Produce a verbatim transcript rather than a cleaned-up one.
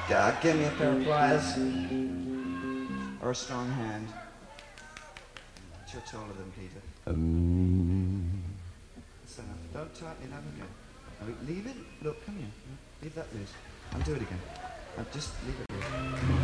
God, give me a pair of pliers. Or a strong hand. But you're taller than Peter. Um. That's enough. Don't tighten it up again. No, leave it. Look, come here. Leave that loose. And do it again. And just leave it loose.